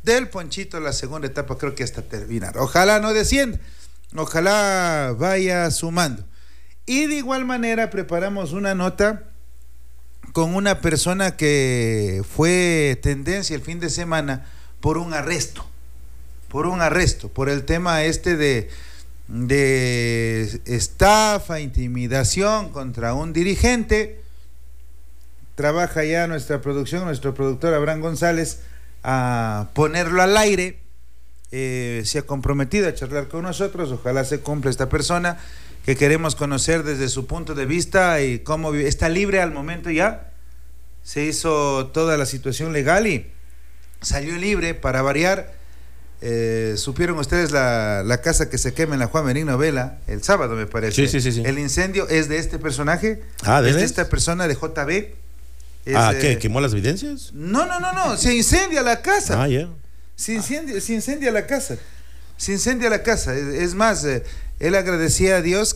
del Ponchito, la segunda etapa creo que hasta terminar. Ojalá no descienda, ojalá vaya sumando. Y de igual manera preparamos una nota con una persona que fue tendencia el fin de semana por un arresto, por el tema este de estafa, intimidación contra un dirigente. Trabaja ya nuestra producción, nuestro productor Abraham González, a ponerlo al aire. Se ha comprometido a charlar con nosotros, ojalá se cumpla esta persona que queremos conocer desde su punto de vista y cómo está libre al momento ya. Se hizo toda la situación legal y salió libre para variar. Supieron ustedes la casa que se quema en la Juan Benigno Vela el sábado, me parece. Sí. El incendio es de este personaje, es de esta persona de JB. ¿Qué? ¿Quemó las evidencias? No, se incendia la casa. Ya. Se incendia la casa. Es más, él agradecía a Dios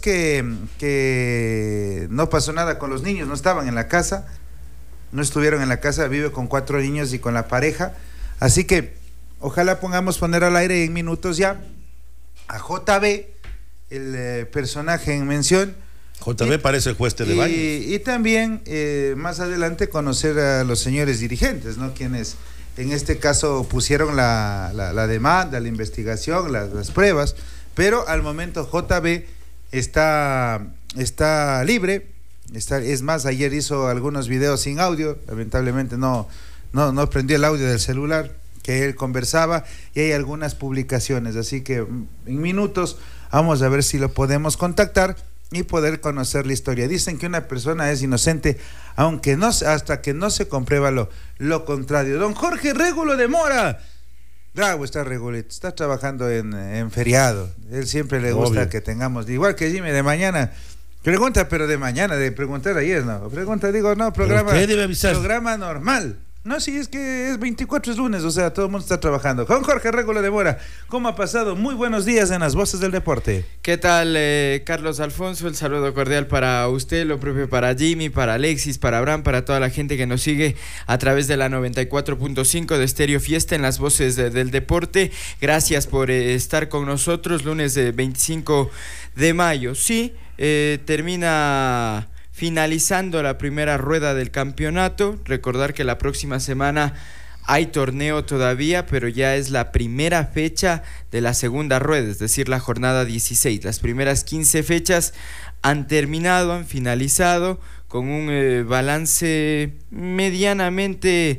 que no pasó nada con los niños, no estaban en la casa, no estuvieron en la casa, vive con 4 niños y con la pareja. Así que ojalá poner al aire en minutos ya a JB, el personaje en mención. JB parece el juez de Baños. Y también más adelante conocer a los señores dirigentes, ¿no? Quienes en este caso pusieron la demanda, la investigación, las pruebas, pero al momento JB está libre. Es más, ayer hizo algunos videos sin audio, lamentablemente no prendió el audio del celular que él conversaba, y hay algunas publicaciones, así que en minutos vamos a ver si lo podemos contactar y poder conocer la historia. Dicen que una persona es inocente hasta que no se comprueba lo contrario. Don Jorge Régulo de Mora, bravo está Regulito, está trabajando en feriado, él siempre le gusta que tengamos, igual que Jimmy, de mañana pregunta, pero de mañana, de preguntar ayer, no, pregunta, digo, no, programa normal. No, sí, es que es 24, es lunes, o sea, todo el mundo está trabajando. Con Jorge Régulo de Mora, ¿cómo ha pasado? Muy buenos días en las Voces del Deporte. ¿Qué tal, Carlos Alfonso? El saludo cordial para usted, lo propio para Jimmy, para Alexis, para Abraham, para toda la gente que nos sigue a través de la 94.5 de Estéreo Fiesta en las Voces del Deporte. Gracias por estar con nosotros, lunes 25 de mayo. Sí, termina finalizando la primera rueda del campeonato. Recordar que la próxima semana hay torneo todavía, pero ya es la primera fecha de la segunda rueda, es decir, la jornada 16. Las primeras 15 fechas han terminado, han finalizado con un balance medianamente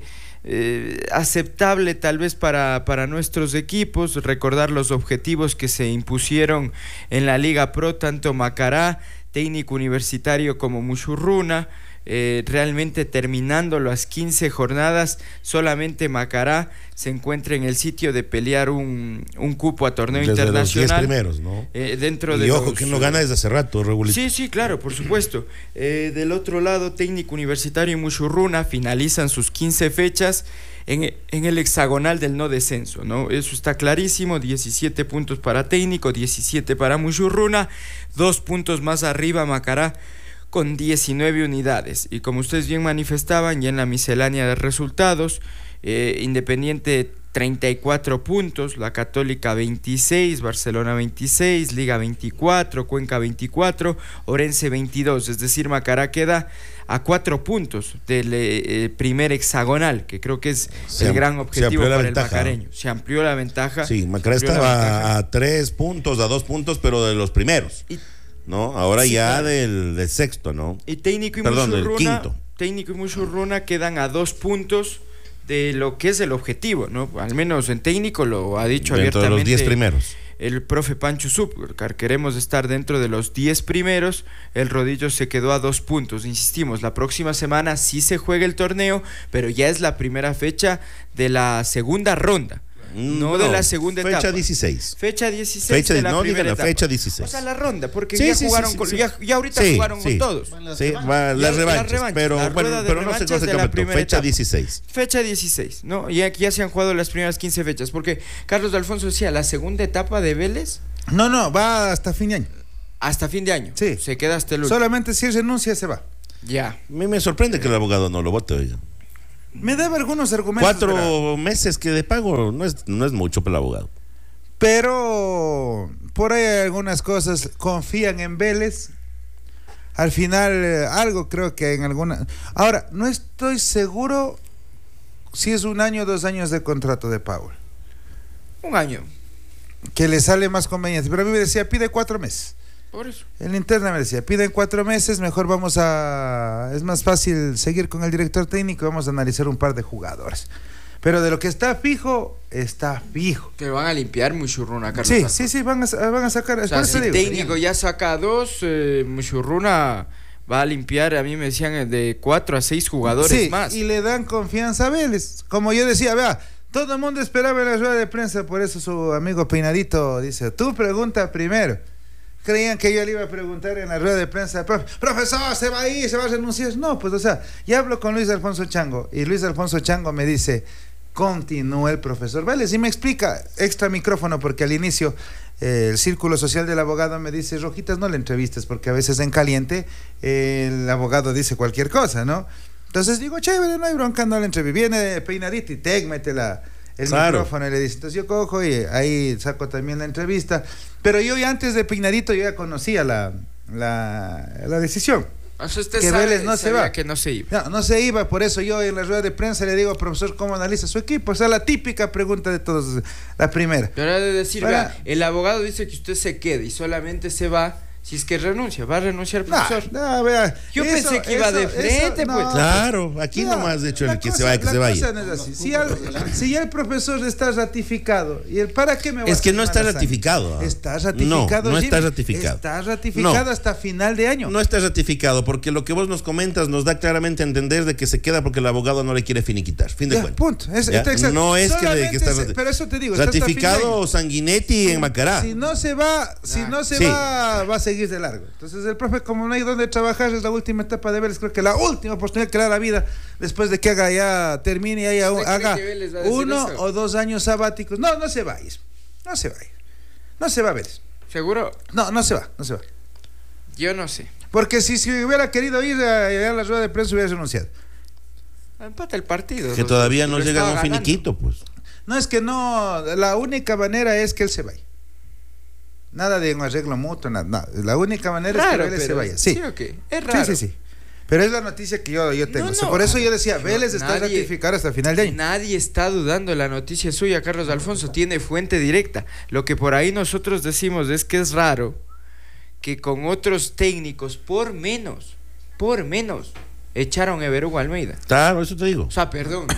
aceptable tal vez para nuestros equipos. Recordar los objetivos que se impusieron en la Liga Pro, tanto Macará, Técnico Universitario como Muchurruna. Realmente terminando las 15 jornadas, solamente Macará se encuentra en el sitio de pelear un cupo a torneo desde internacional. Los 10 primeros, ¿no? Dentro y de ojo, que no gana desde hace rato, Regulito. Sí, claro, por supuesto. Del otro lado, Técnico Universitario y Muchurruna finalizan sus 15 fechas en el hexagonal del no descenso, ¿no? Eso está clarísimo. 17 puntos para Técnico, 17 para Muchurruna, 2 puntos más arriba Macará con 19 unidades. Y como ustedes bien manifestaban, ya en la miscelánea de resultados, Independiente 34 puntos, la Católica 26, Barcelona 26, Liga 24, Cuenca 24, Orense 22, es decir, Macará queda a 4 puntos del primer hexagonal, que creo que es el gran objetivo para el macareño. Se amplió la ventaja. Sí, Macará estaba a 3 puntos, a 2 puntos, pero de los primeros, ¿no? Ahora sí, ya claro, del sexto, ¿no? Y Técnico y del quinto. Técnico y Muchurruna quedan a 2 puntos de lo que es el objetivo, ¿no? Al menos en Técnico lo ha dicho dentro abiertamente. De los 10 primeros. El profe Pancho Zúcar, queremos estar dentro de los 10 primeros. El Rodillo se quedó a 2 puntos. Insistimos, la próxima semana sí se juega el torneo, pero ya es la primera fecha de la segunda ronda. No de la segunda etapa. Fecha 16. Fecha 16 de la primera etapa. Fecha 16. O sea, la ronda, porque ya jugaron ya ahorita jugaron con todos. Sí, las revanchas, pero no se conoce el campeonato. Fecha 16. Fecha 16, ¿no? Ya se han jugado las primeras 15 fechas, porque Carlos Alfonso decía, la segunda etapa de Vélez. No, va hasta fin de año. Hasta fin de año. Sí. Se queda hasta el último. Solamente si renuncia se va. Ya. A mí me sorprende que el abogado no lo vote hoy. Me daba algunos argumentos. 4 meses que de pago no es mucho para el abogado. Pero por ahí hay algunas cosas, confían en Vélez. Al final, algo creo que en alguna... Ahora, no estoy seguro si es 1 año o 2 años de contrato de Paul. 1 año. Que le sale más conveniente. Pero a mí me decía, pide 4 meses. Por eso. En la interna me decía, piden 4 meses, mejor vamos a... Es más fácil seguir con el director técnico y vamos a analizar un par de jugadores. Pero de lo que está fijo, está fijo. Que van a limpiar Muchurruna, Carlos. Sí, van a sacar. O sea, si el técnico ya saca 2, Muchurruna va a limpiar, a mí me decían, de 4 a 6 jugadores más. Y le dan confianza a Vélez. Como yo decía, vea, todo el mundo esperaba en la rueda de prensa, por eso su amigo Peinadito dice, tú pregunta primero. Creían que yo le iba a preguntar en la rueda de prensa, profesor, ¿se va a ir? ¿Se va a renunciar? No, pues o sea, ya hablo con Luis Alfonso Chango y Luis Alfonso Chango me dice, continúa el profesor Vélez y me explica, extra micrófono, porque al inicio el círculo social del abogado me dice, Rojitas, no le entrevistes, porque a veces en caliente el abogado dice cualquier cosa, ¿no? Entonces digo, chévere, no hay bronca, no le entrevistes. Viene Peinadito y mete el micrófono y le dice, entonces yo cojo y ahí saco también la entrevista, pero yo ya antes de Peinadito yo ya conocía la decisión. O sea, usted que sabe, Vélez no se va. Que no se iba. No se iba, por eso yo en la rueda de prensa le digo, profesor, ¿cómo analiza su equipo? O sea, la típica pregunta de todos, la primera. Pero era de decir, vea, el abogado dice que usted se quede y solamente se va si es que renuncia. ¿Va a renunciar, profesor? Vea, yo pensé que iba de frente, pues. Claro, aquí nomás de hecho el que se vaya, que se vaya. No es así. Si ya el profesor está ratificado, ¿y el para qué me va Es que no está sangre? ratificado. Está ratificado. No está ratificado. Está ratificado hasta final de año. No está ratificado, porque lo que vos nos comentas nos da claramente a entender de que se queda porque el abogado no le quiere finiquitar. Fin de cuentas. Punto. No es que está ratificado. Pero eso te digo. Ratificado Sanguinetti en Macará. Si no se va, va a seguir de largo. Entonces el profe, como no hay donde trabajar, es la última etapa de Vélez, creo que la última oportunidad que le da la vida después de que termine y haga 1 o 2 años sabáticos. No se va a ir. No se va a Vélez. ¿Seguro? No se va. Yo no sé. Porque si hubiera querido ir a la rueda de prensa hubiera renunciado. Empata el partido. Que todavía no llega a un finiquito, pues. No, es que no, la única manera es que él se vaya. Nada de un arreglo mutuo, nada. La única manera es que Vélez se vaya. Sí, okay. Es raro. Sí. Pero es la noticia que yo tengo. Por eso yo decía, Vélez está ratificado hasta el final de año. Nadie está dudando de la noticia suya, Carlos Alfonso. Tiene fuente directa. Lo que por ahí nosotros decimos es que es raro que con otros técnicos por menos echaron a Everugo Almeida. Claro, eso te digo. O sea, perdón,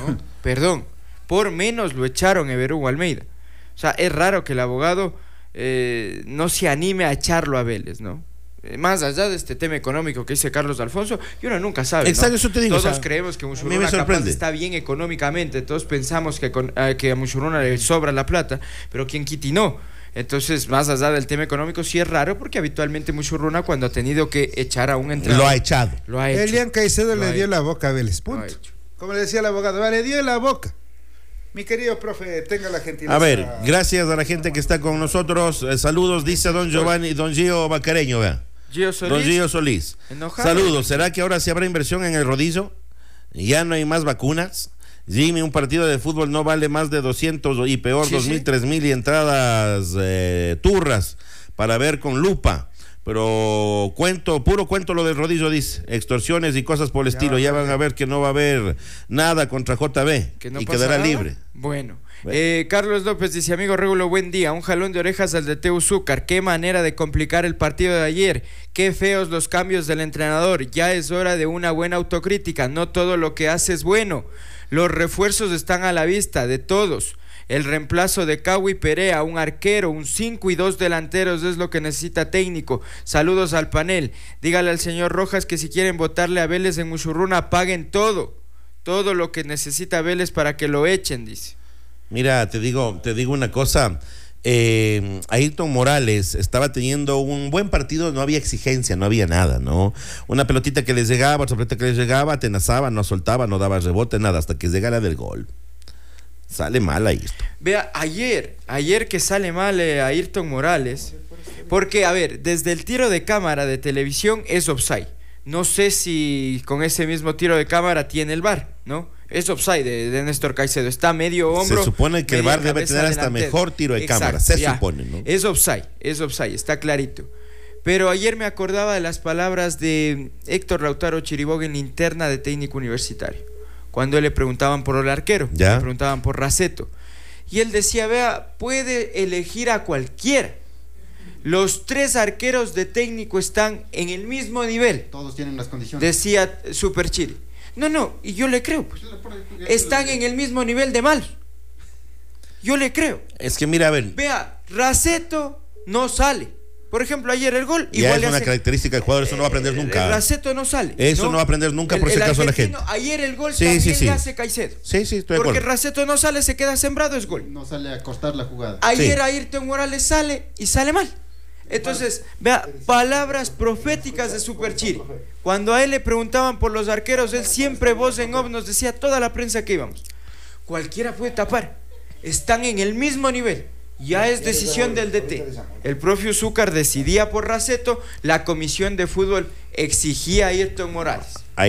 por menos lo echaron a Everugo Almeida. O sea, es raro que el abogado no se anime a echarlo a Vélez, ¿no? Más allá de este tema económico que dice Carlos Alfonso, y uno nunca sabe, ¿no? Exacto, eso te digo. Todos creemos que Muchurruna capaz está bien económicamente, todos pensamos que a Muchurruna le sobra la plata, pero quien quiti no. Entonces, más allá del tema económico, sí es raro, porque habitualmente Muchurruna, cuando ha tenido que echar a un entrenador, lo ha echado. Elian Caicedo le dio la boca a Vélez, punto. Como le decía el abogado, le dio la boca. Mi querido profe, tenga la gentileza. A ver, gracias a la gente que está con nosotros. Saludos, dice don Giovanni, don Gio Bacareño, vea. Don Gio Solís. Enojado. Saludos. ¿Será que ahora sí habrá inversión en el rodillo? ¿Ya no hay más vacunas? Jimmy, un partido de fútbol no vale más de 200 y peor, 2.000, 3.000 y entradas turras para ver con lupa. Pero puro cuento lo del rodillo, dice. Extorsiones y cosas por el estilo. Ya van a ver que no va a haber nada contra JB y quedará libre. Bueno. Carlos López dice, amigo Regulo, buen día. Un jalón de orejas al de Teu Zúcar. Qué manera de complicar el partido de ayer. Qué feos los cambios del entrenador. Ya es hora de una buena autocrítica. No todo lo que hace es bueno. Los refuerzos están a la vista de todos. El reemplazo de Kawi Perea, un arquero, un 5 y 2 delanteros es lo que necesita técnico. Saludos al panel. Dígale al señor Rojas que si quieren votarle a Vélez en Muchurruna, paguen todo lo que necesita Vélez para que lo echen, dice. Mira, te digo una cosa. Ayrton Morales estaba teniendo un buen partido, no había exigencia, no había nada, ¿no? Una pelotita que les llegaba, otra pelotita que les llegaba, atenazaba, no soltaba, no daba rebote, nada, hasta que llegara del gol. Sale mal Ayrton. Vea, ayer que sale mal Ayrton Morales, porque, a ver, desde el tiro de cámara de televisión es offside. No sé si con ese mismo tiro de cámara tiene el VAR, ¿no? Es offside de Néstor Caicedo, está medio hombro. Se supone que el VAR debe tener hasta delantero. mejor tiro de cámara, se supone, ¿no? Es offside, está clarito. Pero ayer me acordaba de las palabras de Héctor Lautaro Chiriboga en linterna de técnico universitario, cuando le preguntaban por el arquero, le preguntaban por Raceto, y él decía, vea, puede elegir a cualquiera. Los 3 arqueros de técnico están en el mismo nivel. Todos tienen las condiciones. Decía Super Chile. No, y yo le creo, pues. Están en el mismo nivel de mal. Yo le creo. Es que mira, a ver. Vea, Raceto no sale. Por ejemplo, ayer el gol. Ya igual es una característica del jugador, eso no va a aprender nunca. Raceto no sale. Eso no va a aprender nunca por ese caso de la gente. Ayer el gol también le hace Caicedo. Sí, estoy de acuerdo. Porque Raceto no sale, se queda sembrado, es gol. No sale a cortar la jugada. Ayer Ayrton Morales sale y sale mal. Entonces, vea, palabras proféticas de Super Chiri. Cuando a él le preguntaban por los arqueros, él siempre voz en off nos decía a toda la prensa que íbamos: cualquiera puede tapar, están en el mismo nivel. Ya es decisión del DT. El propio Zúcar decidía por Raceto, la comisión de fútbol exigía a Ayrton Morales.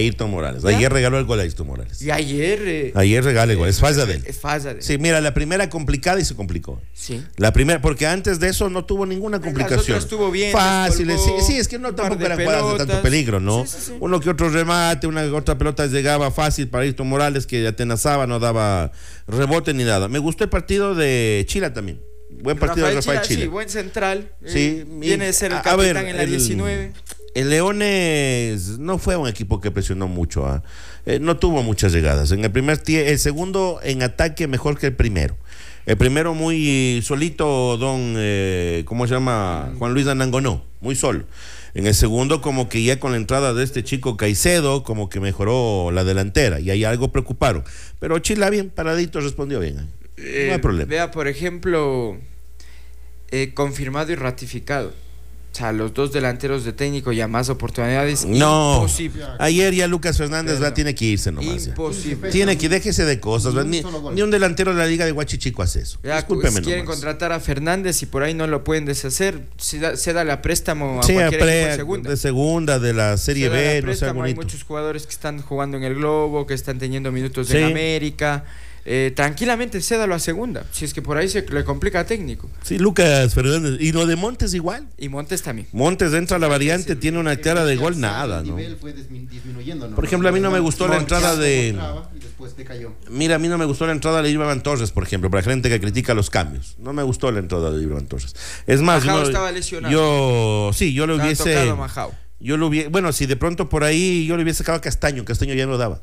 Ayer regaló el gol a Ayrton Morales. Y ayer regaló el gol, es falla de él. Es falla de él. Sí, mira, la primera complicada y se complicó. Sí. La primera, porque antes de eso no tuvo ninguna complicación. Las otras estuvo bien. Fácil, sí, es que no tampoco eran jugadas de tanto peligro, ¿no? Sí. Uno que otro remate, una que otra pelota llegaba fácil para Ayrton Morales, que atenazaba, no daba rebote ni nada. Me gustó el partido de Chila también. Buen partido de Rafael Chila. Sí, buen central. Sí, viene de ser el capitán en la 19. El Leones no fue un equipo que presionó mucho, no tuvo muchas llegadas. En el segundo en ataque mejor que el primero. El primero muy solito, ¿cómo se llama? Juan Luis Anangonó, muy solo. En el segundo, como que ya con la entrada de este chico Caicedo, como que mejoró la delantera y ahí algo preocuparon. Pero Chila bien paradito respondió bien. No hay problema. Vea, por ejemplo, confirmado y ratificado. O sea, los 2 delanteros de técnico ya más oportunidades. No, imposible. Ayer ya Lucas Fernández tiene que irse nomás. Imposible. Tiene que, déjese de cosas. Ni un delantero de la Liga de Huachichico hace eso. Discúlpeme, quieren contratar a Fernández y por ahí no lo pueden deshacer. Se da la préstamo a cualquier equipo de segunda, de la Serie B. No sea bonito. Hay muchos jugadores que están jugando en el Globo, que están teniendo minutos en América. Tranquilamente cédalo a segunda, si es que por ahí se le complica a técnico. Sí, Lucas Fernández. Y lo de Montes igual. Y Montes también. Montes entra a la variante, tiene una cara de gol, nada, ¿no? Fue disminuyendo, ¿no? Por ejemplo, a mí no me gustó la entrada de... Decayó. Mira, a mí no me gustó la entrada de Iberman Torres, por ejemplo, para gente que critica los cambios. No me gustó la entrada de Iberman Torres. Es más, estaba lesionado. yo lo hubiese... Bueno, si de pronto por ahí yo le hubiese sacado a Castaño ya no daba.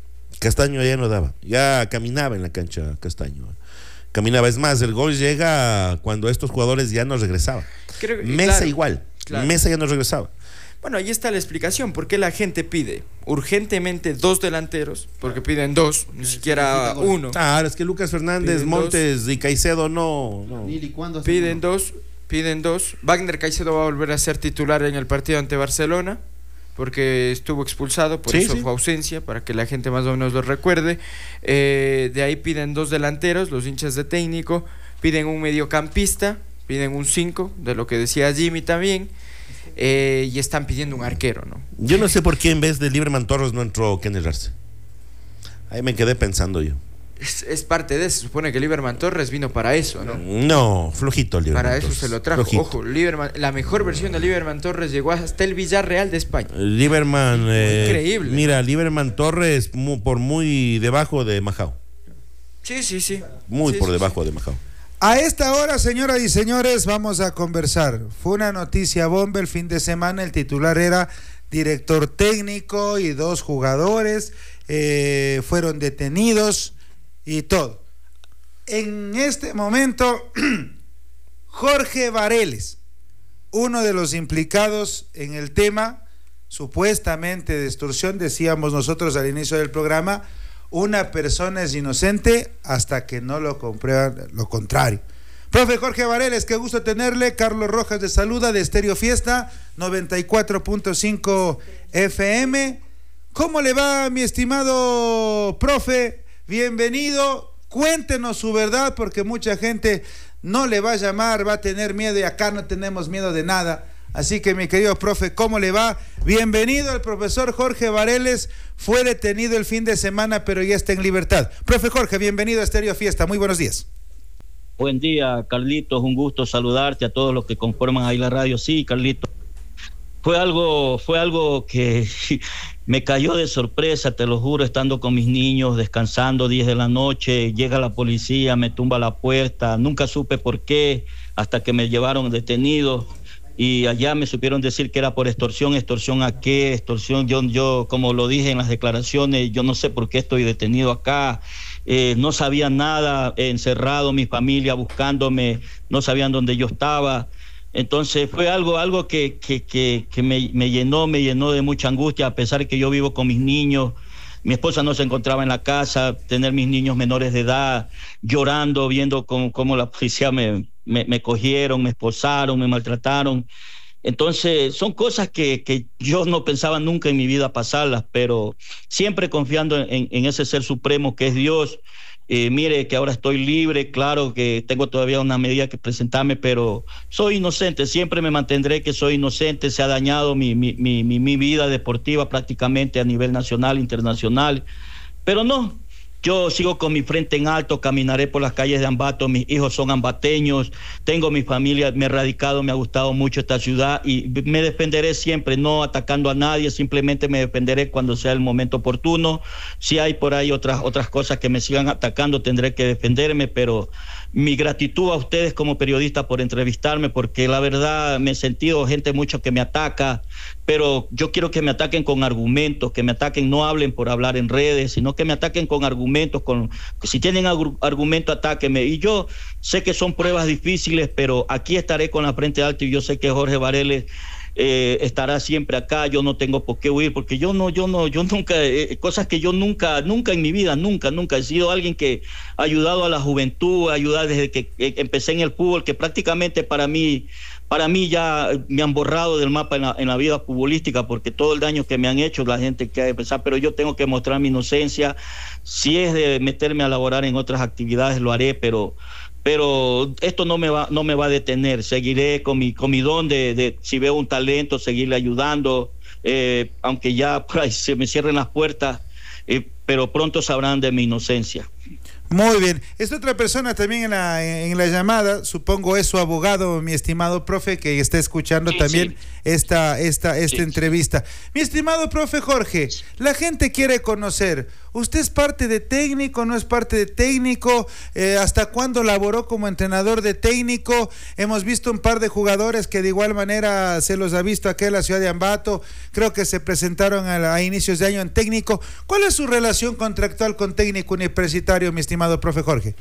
Ya caminaba en la cancha Castaño. Caminaba, es más, el gol llega cuando estos jugadores ya no regresaban. Mesa igual, Mesa ya no regresaba. Bueno, ahí está la explicación, ¿por qué la gente pide urgentemente 2 delanteros? Porque piden 2, ni siquiera 1. Claro, es que Lucas Fernández, Montes y Caicedo no. Piden 2. Wagner Caicedo va a volver a ser titular en el partido ante Barcelona, porque estuvo expulsado, por eso fue ausencia, para que la gente más o menos lo recuerde. De ahí piden 2 delanteros, los hinchas de técnico, piden un mediocampista, piden un 5, de lo que decía Jimmy también, y están pidiendo un arquero, ¿no? Yo no sé por qué en vez de Lieberman Torres no entró Kenner Arce. Ahí me quedé pensando yo. Es parte de eso, se supone que Lieberman Torres vino para eso, ¿no? No, flojito Lieberman Para Torres. eso se lo trajo, ojo, la mejor versión de Lieberman Torres llegó hasta el Villarreal de España. Lieberman, increíble. Mira, Lieberman Torres por muy debajo de Majao. Sí. Muy por debajo de Majao. A esta hora, señoras y señores, vamos a conversar. Fue una noticia bomba el fin de semana, el titular era director técnico y 2 jugadores fueron detenidos y todo. En este momento, Jorge Vareles, uno de los implicados en el tema, supuestamente de extorsión, decíamos nosotros al inicio del programa, una persona es inocente hasta que no lo comprueban lo contrario. Profe Jorge Vareles, qué gusto tenerle. Carlos Rojas de saluda de Estéreo Fiesta 94.5 FM. ¿Cómo le va, mi estimado profe? Bienvenido. Cuéntenos su verdad, porque mucha gente no le va a llamar, va a tener miedo, y acá no tenemos miedo de nada. Así que mi querido profe, ¿cómo le va? Bienvenido. El profesor Jorge Vareles fue detenido el fin de semana, pero ya está en libertad. Profe Jorge, bienvenido a Estéreo Fiesta. Muy buenos días. Buen día, Carlitos. Un gusto saludarte a todos los que conforman ahí la radio. Sí, Carlitos. Fue algo que me cayó de sorpresa, te lo juro, estando con mis niños, descansando, 10 de la noche, llega la policía, me tumba la puerta, nunca supe por qué, hasta que me llevaron detenido, y allá me supieron decir que era por extorsión. ¿Extorsión a qué? Extorsión, yo como lo dije en las declaraciones, yo no sé por qué estoy detenido acá, no sabía nada, encerrado, mi familia buscándome, no sabían dónde yo estaba. Entonces fue algo que me llenó de mucha angustia, a pesar de que yo vivo con mis niños. Mi esposa no se encontraba en la casa, tener mis niños menores de edad, llorando, viendo cómo la policía me cogieron, me esposaron, me maltrataron. Entonces son cosas que yo no pensaba nunca en mi vida pasarlas, pero siempre confiando en ese ser supremo que es Dios. Mire que ahora estoy libre, claro que tengo todavía una medida que presentarme, pero soy inocente, siempre me mantendré que soy inocente. Se ha dañado mi vida deportiva prácticamente a nivel nacional, internacional, pero no, yo sigo con mi frente en alto, caminaré por las calles de Ambato, mis hijos son ambateños, tengo mi familia, me he radicado, me ha gustado mucho esta ciudad y me defenderé siempre, no atacando a nadie, simplemente me defenderé cuando sea el momento oportuno. Si hay por ahí otras cosas que me sigan atacando, tendré que defenderme, pero mi gratitud a ustedes como periodistas por entrevistarme, porque la verdad me he sentido gente mucho que me ataca, pero yo quiero que me ataquen con argumentos, que me ataquen, no hablen por hablar en redes, sino que me ataquen con argumentos. Si tienen argumento, atáquenme. Y yo sé que son pruebas difíciles, pero aquí estaré con la frente alta, y yo sé que Jorge Vareles estará siempre acá. Yo no tengo por qué huir, porque yo nunca, cosas que yo nunca en mi vida, nunca he sido alguien que ha ayudado a la juventud, ayudado desde que empecé en el fútbol, que prácticamente para mí ya me han borrado del mapa en la vida futbolística, porque todo el daño que me han hecho la gente que ha de pensar, pero yo tengo que mostrar mi inocencia. Si es de meterme a laborar en otras actividades, lo haré, pero esto no me va a detener. Seguiré con mi don de si veo un talento, seguirle ayudando, aunque ya por ahí se me cierren las puertas, pero pronto sabrán de mi inocencia. Muy bien. Esta otra persona también en la llamada, supongo es su abogado, mi estimado profe, que está escuchando también esta entrevista. Mi estimado profe Jorge, la gente quiere conocer, ¿usted es parte de técnico, no es parte de técnico? ¿Hasta cuándo laboró como entrenador de técnico? Hemos visto un par de jugadores que de igual manera se los ha visto aquí en la ciudad de Ambato, creo que se presentaron a inicios de año en técnico. ¿Cuál es su relación contractual con técnico universitario, mi estimado profe Jorge?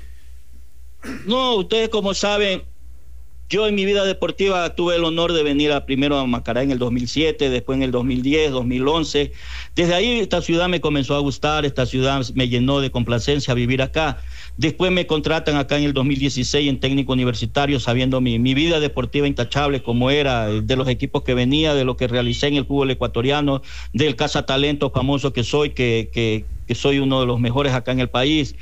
No, ustedes como saben, yo en mi vida deportiva tuve el honor de venir primero a Macará en el 2007, después en el 2010, 2011. Desde ahí esta ciudad me comenzó a gustar, esta ciudad me llenó de complacencia vivir acá. Después me contratan acá en el 2016 en técnico universitario, sabiendo mi vida deportiva intachable como era, de los equipos que venía, de lo que realicé en el fútbol ecuatoriano, del cazatalento famoso que soy, que soy uno de los mejores acá en el país.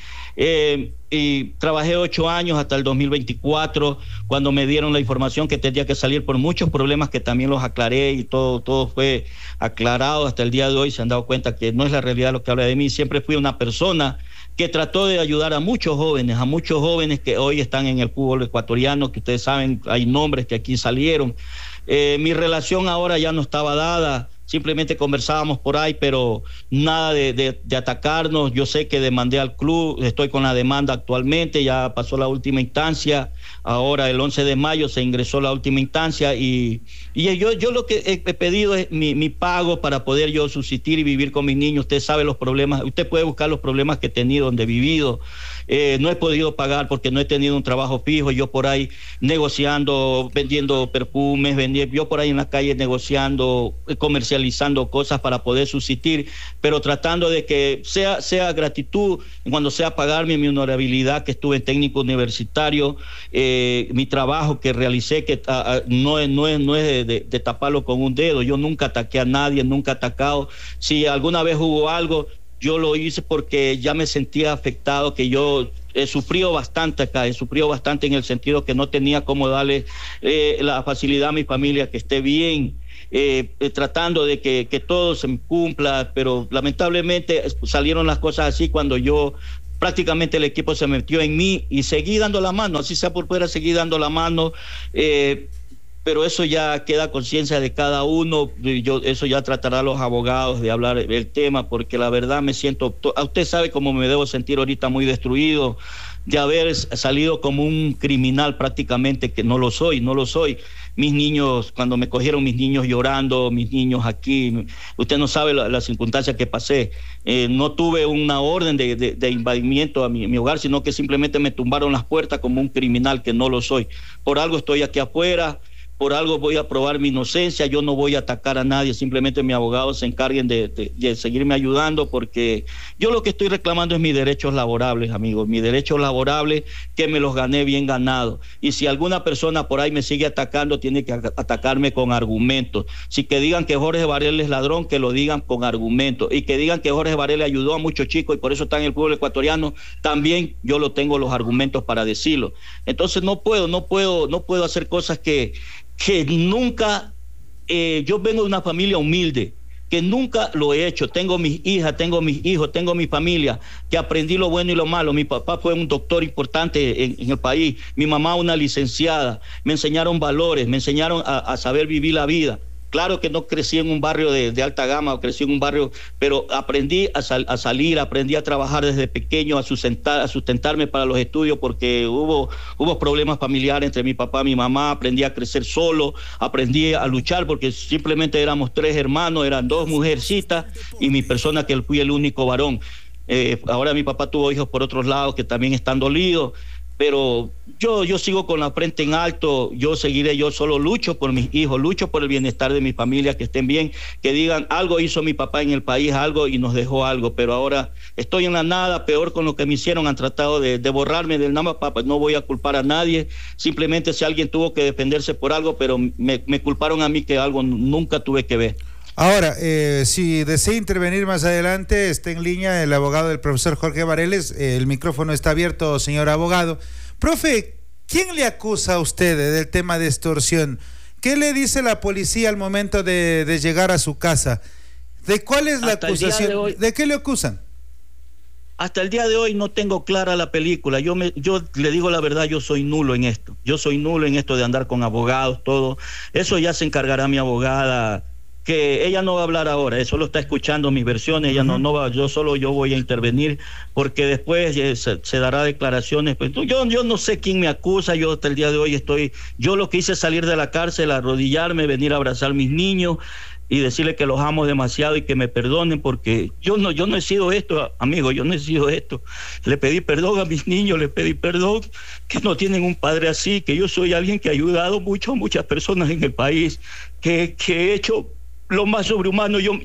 Y trabajé 8 años hasta el 2024, cuando me dieron la información que tenía que salir por muchos problemas que también los aclaré, y todo fue aclarado hasta el día de hoy. Se han dado cuenta que no es la realidad lo que habla de mí. Siempre fui una persona que trató de ayudar a muchos jóvenes que hoy están en el fútbol ecuatoriano, que ustedes saben, hay nombres que aquí salieron. Mi relación ahora ya no estaba dada, simplemente conversábamos por ahí, pero nada de atacarnos. Yo sé que demandé al club, estoy con la demanda actualmente, ya pasó la última instancia, ahora el 11 de mayo se ingresó la última instancia, y yo lo que he pedido es mi pago para poder yo subsistir y vivir con mis niños. Usted sabe los problemas, usted puede buscar los problemas que he tenido, donde he vivido. No he podido pagar porque no he tenido un trabajo fijo, yo por ahí negociando, vendiendo perfumes, yo por ahí en la calle negociando, comercializando cosas para poder subsistir, pero tratando de que sea gratitud cuando sea pagarme mi honorabilidad, que estuve en técnico universitario, mi trabajo que realicé, que no es de taparlo con un dedo. Yo nunca ataqué a nadie, nunca he atacado. Si alguna vez hubo algo, yo lo hice porque ya me sentía afectado, que yo he sufrido bastante acá, he sufrido bastante en el sentido que no tenía cómo darle la facilidad a mi familia, que esté bien, tratando de que todo se me cumpla, pero lamentablemente salieron las cosas así cuando yo prácticamente el equipo se metió en mí y seguí dando la mano, así sea por fuera, seguí dando la mano, pero eso ya queda a conciencia de cada uno. Eso ya tratará los abogados de hablar el tema, porque la verdad me siento, usted sabe cómo me debo sentir ahorita, muy destruido, de haber salido como un criminal prácticamente, que no lo soy. Mis niños, cuando me cogieron mis niños llorando, mis niños aquí, usted no sabe la circunstancia que pasé. No tuve una orden de invadimiento a mi hogar, sino que simplemente me tumbaron las puertas como un criminal, que no lo soy. Por algo estoy aquí afuera, por algo voy a probar mi inocencia, yo no voy a atacar a nadie, simplemente mis abogados se encarguen de seguirme ayudando, porque yo lo que estoy reclamando es mis derechos laborables, amigos, mis derechos laborables que me los gané bien ganados. Y si alguna persona por ahí me sigue atacando, tiene que atacarme con argumentos. Si que digan que Jorge Varela es ladrón, que lo digan con argumentos. Y que digan que Jorge Varela ayudó a muchos chicos y por eso está en el fútbol ecuatoriano, también yo lo tengo los argumentos para decirlo. Entonces no puedo hacer cosas que nunca, yo vengo de una familia humilde, que nunca lo he hecho. Tengo mis hijas, tengo mis hijos, tengo mi familia, que aprendí lo bueno y lo malo. Mi papá fue un doctor importante en el país, mi mamá una licenciada, me enseñaron valores, me enseñaron a saber vivir la vida. Claro que no crecí en un barrio de alta gama, crecí en un barrio, pero aprendí a salir, aprendí a trabajar desde pequeño, a sustentarme para los estudios, porque hubo problemas familiares entre mi papá y mi mamá. Aprendí a crecer solo, aprendí a luchar, porque simplemente éramos 3 hermanos, eran 2 mujercitas y mi persona, que fui el único varón. Ahora mi papá tuvo hijos por otros lados que también están dolidos, pero yo sigo con la frente en alto, yo seguiré, yo solo lucho por mis hijos, lucho por el bienestar de mi familia, que estén bien, que digan algo hizo mi papá en el país, algo, y nos dejó algo, pero ahora estoy en la nada, peor con lo que me hicieron, han tratado de borrarme del nama, papá, no voy a culpar a nadie, simplemente si alguien tuvo que defenderse por algo, pero me culparon a mí que algo nunca tuve que ver. Ahora, si desea intervenir más adelante, está en línea el abogado del profesor Jorge Vareles. El micrófono está abierto, señor abogado. Profe, ¿quién le acusa a usted del tema de extorsión? ¿Qué le dice la policía al momento de llegar a su casa? ¿De cuál es la acusación? ¿De qué le acusan? Hasta el día de hoy no tengo clara la película. Yo le digo la verdad, yo soy nulo en esto. Yo soy nulo en esto de andar con abogados, todo. Eso ya se encargará mi abogada, que ella no va a hablar ahora, solo está escuchando mis versiones, ella no va, yo voy a intervenir, porque después se dará declaraciones. Pues, yo no sé quién me acusa, yo hasta el día de hoy yo lo que hice es salir de la cárcel, arrodillarme, venir a abrazar a mis niños y decirle que los amo demasiado y que me perdonen, porque yo no he sido esto, amigo, yo no he sido esto. Le pedí perdón a mis niños, le pedí perdón, que no tienen un padre así, que yo soy alguien que ha ayudado muchas personas en el país, que he hecho lo más sobrehumano. Yo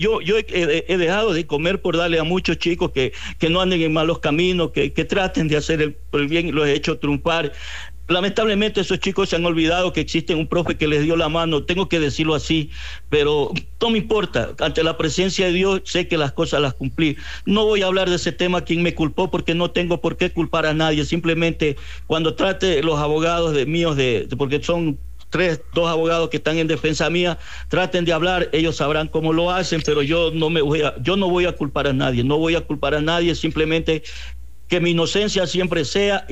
he dejado de comer por darle a muchos chicos que no anden en malos caminos, que traten de hacer el bien, y los he hecho triunfar. Lamentablemente esos chicos se han olvidado que existe un profe que les dio la mano, tengo que decirlo así, pero no me importa, ante la presencia de Dios sé que las cosas las cumplí. No voy a hablar de ese tema, quién me culpó, porque no tengo por qué culpar a nadie. Simplemente cuando trate los abogados míos, porque son 2 abogados que están en defensa mía, traten de hablar, ellos sabrán cómo lo hacen, pero yo no voy a culpar a nadie, no voy a culpar a nadie, simplemente que mi inocencia siempre sea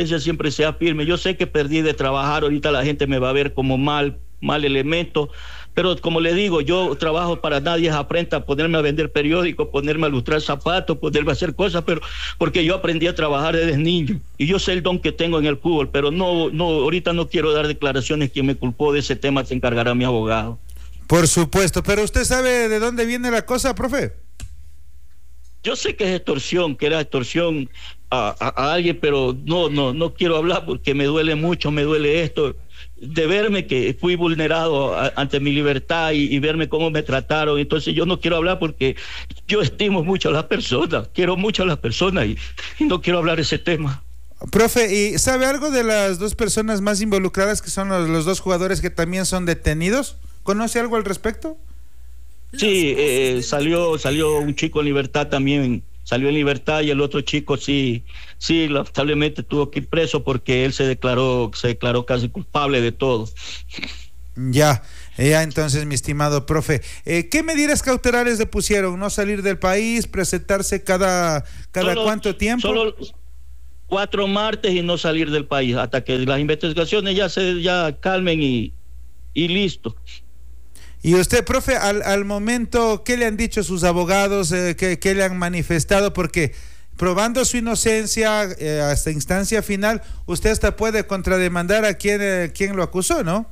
firme. Yo sé que perdí de trabajar, ahorita la gente me va a ver como mal elemento, pero como le digo, yo trabajo para nadie, aprenda a ponerme a vender periódicos, ponerme a lustrar zapatos, ponerme a hacer cosas, pero porque yo aprendí a trabajar desde niño y yo sé el don que tengo en el fútbol, pero no, ahorita no quiero dar declaraciones. Quien me culpó de ese tema se encargará mi abogado. Por supuesto, pero ¿usted sabe de dónde viene la cosa, profe? Yo sé que es extorsión, que era extorsión a alguien, pero no quiero hablar porque me duele mucho, me duele esto de verme que fui vulnerado ante mi libertad y verme cómo me trataron. Entonces yo no quiero hablar porque yo estimo mucho a las personas, quiero mucho a las personas y no quiero hablar de ese tema. Profe, ¿y sabe algo de las 2 personas más involucradas, que son los 2 jugadores que también son detenidos? ¿Conoce algo al respecto? Sí, salió un chico en libertad también salió en libertad, y el otro chico sí, lamentablemente tuvo que ir preso porque él se declaró casi culpable de todo. Ya, entonces, mi estimado profe, ¿qué medidas cautelares le pusieron? ¿No salir del país, presentarse cada cuánto tiempo? Solo 4 martes y no salir del país hasta que las investigaciones ya calmen y listo. Y usted, profe, al momento, ¿qué le han dicho sus abogados? ¿Qué le han manifestado? Porque probando su inocencia hasta instancia final, usted hasta puede contrademandar a quien lo acusó, ¿no?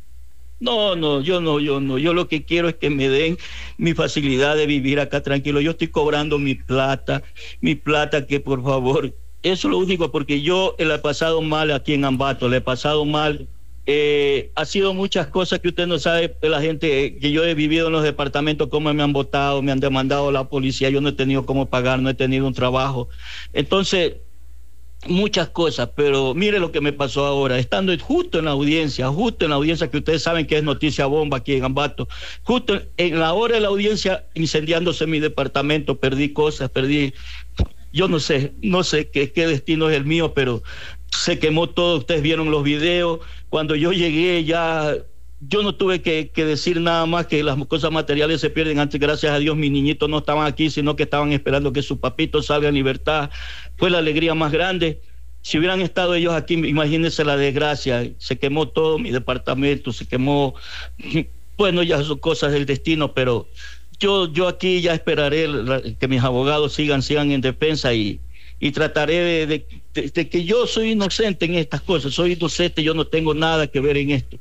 No, yo no. Yo lo que quiero es que me den mi facilidad de vivir acá tranquilo. Yo estoy cobrando mi plata, que por favor, eso es lo único, porque yo le he pasado mal aquí en Ambato, le he pasado mal. Ha sido muchas cosas que usted no sabe, la gente que yo he vivido en los departamentos, cómo me han botado, me han demandado la policía, yo no he tenido cómo pagar, no he tenido un trabajo. Entonces, muchas cosas, pero mire lo que me pasó ahora, estando justo en la audiencia que ustedes saben que es noticia bomba aquí en Ambato, justo en la hora de la audiencia, incendiándose mi departamento, perdí cosas, yo no sé qué destino es el mío, pero se quemó todo. Ustedes vieron los videos, cuando yo llegué yo no tuve que decir nada más, que las cosas materiales se pierden. Antes, gracias a Dios, mis niñitos no estaban aquí, sino que estaban esperando que su papito salga en libertad. Fue la alegría más grande. Si hubieran estado ellos aquí, imagínense la desgracia. Se quemó todo mi departamento, se quemó. Bueno, ya son cosas del destino, pero yo aquí ya esperaré que mis abogados sigan en defensa y trataré de que yo soy inocente en estas cosas. Soy inocente, yo no tengo nada que ver en esto.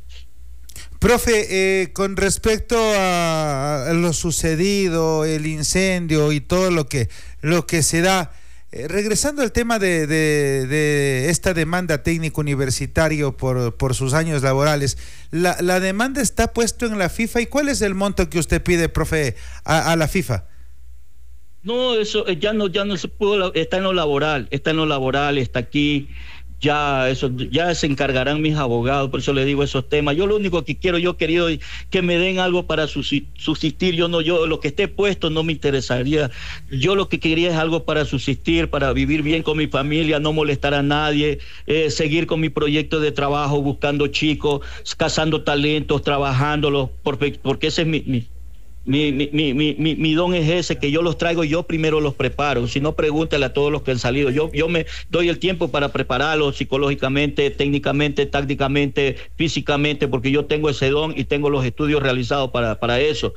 Profe, con respecto a lo sucedido, el incendio y todo lo que se da, regresando al tema de esta demanda técnico universitario por sus años laborales, la demanda está puesto en la FIFA. ¿Y cuál es el monto que usted pide, profe, a la FIFA? No, eso ya no se pudo, está en lo laboral, está aquí. Ya se encargarán mis abogados, por eso les digo esos temas. Yo lo único que yo he querido que me den algo para subsistir. Yo lo que esté puesto no me interesaría. Yo lo que quería es algo para subsistir, para vivir bien con mi familia, no molestar a nadie, seguir con mi proyecto de trabajo, buscando chicos, cazando talentos, trabajándolos, porque ese es mi don es ese, que yo los traigo, yo primero los preparo. Si no, pregúntale a todos los que han salido. Yo me doy el tiempo para prepararlos psicológicamente, técnicamente, tácticamente, físicamente, porque yo tengo ese don y tengo los estudios realizados para eso.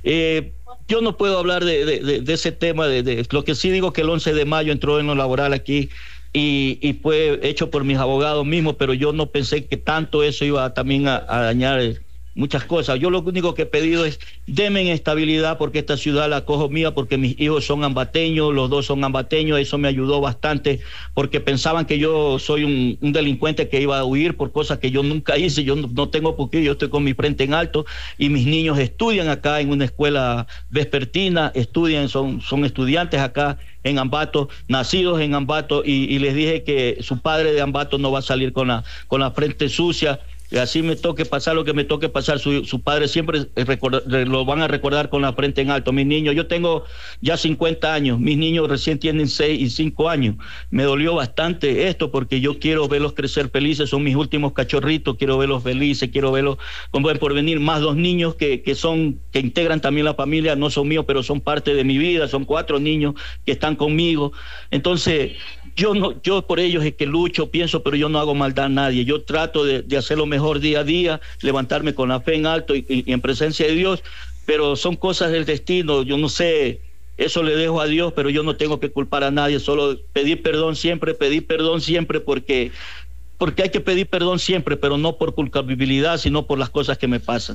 Yo no puedo hablar de ese tema, de lo que sí digo, que el 11 de mayo entró en lo laboral aquí y fue hecho por mis abogados mismos, pero yo no pensé que tanto eso iba también a dañar muchas cosas. Yo lo único que he pedido es denme estabilidad, porque esta ciudad la cojo mía, porque mis hijos son ambateños, los dos son ambateños. Eso me ayudó bastante, porque pensaban que yo soy un delincuente que iba a huir por cosas que yo nunca hice. Yo no tengo por qué, yo estoy con mi frente en alto y mis niños estudian acá en una escuela vespertina, son estudiantes acá en Ambato, nacidos en Ambato, y les dije que su padre de Ambato no va a salir con la frente sucia. Y así me toque pasar lo que me toque pasar, su padre siempre lo van a recordar con la frente en alto. Mis niños, yo tengo ya 50 años, mis niños recién tienen 6 y 5 años. Me dolió bastante esto, porque yo quiero verlos crecer felices, son mis últimos cachorritos, quiero verlos felices, quiero verlos con buen porvenir. Más 2 niños que integran también la familia, no son míos, pero son parte de mi vida, son 4 niños que están conmigo. Entonces, yo por ellos es que lucho, pienso, pero yo no hago maldad a nadie. Yo trato de hacer lo mejor día a día, levantarme con la fe en alto y en presencia de Dios, pero son cosas del destino. Yo no sé, eso le dejo a Dios, pero yo no tengo que culpar a nadie, solo pedir perdón siempre, porque hay que pedir perdón siempre, pero no por culpabilidad, sino por las cosas que me pasan.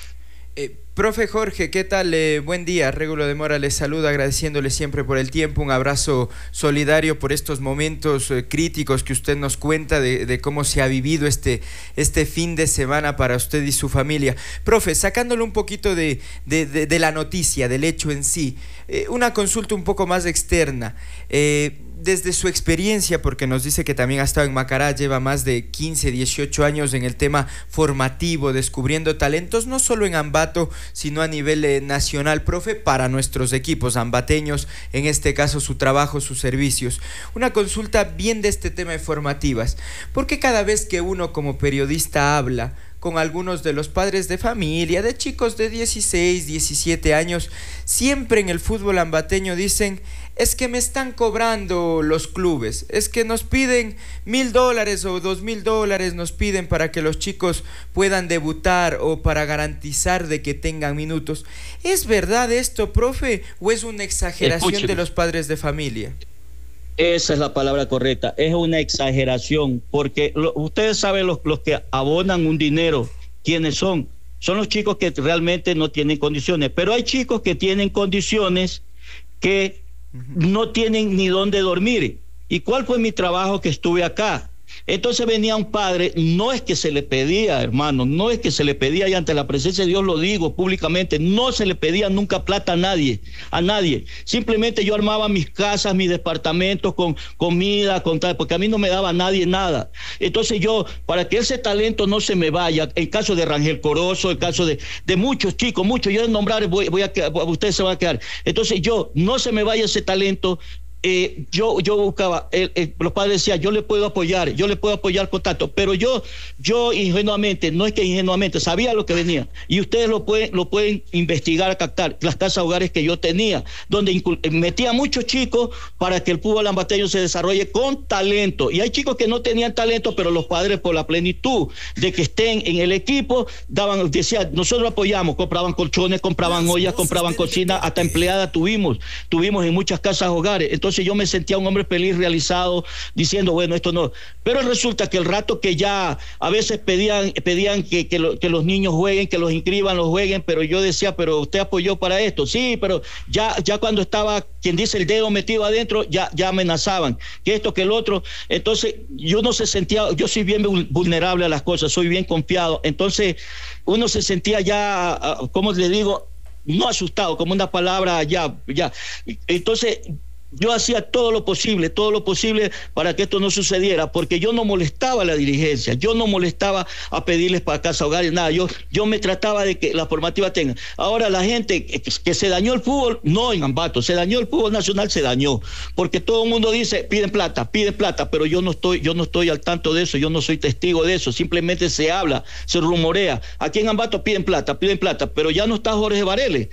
Profe Jorge, ¿qué tal? Buen día. Régulo de Mora les saluda, agradeciéndole siempre por el tiempo. Un abrazo solidario por estos momentos críticos que usted nos cuenta de cómo se ha vivido este fin de semana para usted y su familia. Profe, sacándole un poquito de la noticia, del hecho en sí, una consulta un poco más externa. desde su experiencia, porque nos dice que también ha estado en Macará, lleva más de 15, 18 años en el tema formativo, descubriendo talentos, no solo en Ambato, sino a nivel nacional, profe, para nuestros equipos ambateños, en este caso su trabajo, sus servicios. Una consulta bien de este tema de formativas, porque cada vez que uno como periodista habla con algunos de los padres de familia, de chicos de 16, 17 años, siempre en el fútbol ambateño dicen: es que me están cobrando los clubes, es que nos piden $1,000 o $2,000, nos piden para que los chicos puedan debutar o para garantizar de que tengan minutos. ¿Es verdad esto, profe, o es una exageración de los padres de familia? Esa es la palabra correcta, es una exageración, porque ustedes saben los que abonan un dinero, ¿quiénes son? Son los chicos que realmente no tienen condiciones, pero hay chicos que tienen condiciones que no tienen ni dónde dormir. ¿Y cuál fue mi trabajo que estuve acá? Entonces venía un padre, no es que se le pedía, hermano, no es que se le pedía, y ante la presencia de Dios lo digo públicamente, no se le pedía nunca plata a nadie, simplemente yo armaba mis casas, mis departamentos con comida, con tal, porque a mí no me daba nadie nada. Entonces yo, para que ese talento no se me vaya, el caso de Rangel Corozo, el caso de muchos chicos, muchos, yo de nombrar, ustedes se van a quedar. Entonces yo, no se me vaya ese talento. Yo buscaba, los padres decían: yo le puedo apoyar con tanto, pero yo ingenuamente, no es que ingenuamente, sabía lo que venía, y ustedes lo pueden investigar, captar las casas hogares que yo tenía, donde metía a muchos chicos para que el fútbol ambateño se desarrolle con talento, y hay chicos que no tenían talento, pero los padres, por la plenitud de que estén en el equipo, decían: nosotros apoyamos, compraban colchones, compraban ollas, compraban cocina, hasta empleada tuvimos en muchas casas hogares. Entonces yo me sentía un hombre feliz, realizado, diciendo: bueno, esto no. Pero resulta que el rato que ya a veces pedían que los niños jueguen, que los inscriban, los jueguen, pero yo decía: pero usted apoyó para esto. Sí, pero ya cuando estaba, quien dice, el dedo metido adentro, ya amenazaban, que esto, que el otro. Entonces yo no se sentía, yo soy bien vulnerable a las cosas, soy bien confiado. Entonces uno se sentía ya, ¿cómo le digo? No asustado, como una palabra ya. Entonces yo hacía todo lo posible para que esto no sucediera, porque yo no molestaba a la dirigencia, yo no molestaba a pedirles para casa hogares, nada, yo me trataba de que la formativa tenga. Ahora la gente que se dañó el fútbol, no en Ambato, se dañó el fútbol nacional, se dañó, porque todo el mundo dice: piden plata, pero yo no estoy al tanto de eso, yo no soy testigo de eso, simplemente se habla, se rumorea. Aquí en Ambato piden plata, pero ya no está Jorge Vareles,